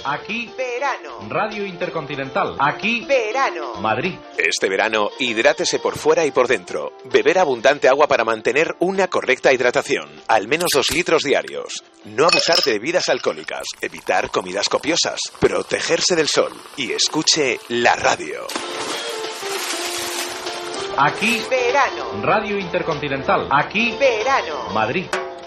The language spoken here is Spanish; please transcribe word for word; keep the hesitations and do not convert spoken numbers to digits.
Aquí verano. Radio Intercontinental. Aquí verano. Madrid. Este verano, hidrátese por fuera y por dentro. Beber abundante agua para mantener una correcta hidratación. Al menos dos litros diarios. No abusar de bebidas alcohólicas. Evitar comidas copiosas. Protegerse del sol. Y escuche la radio. Aquí verano. Radio Intercontinental. Aquí verano. Madrid.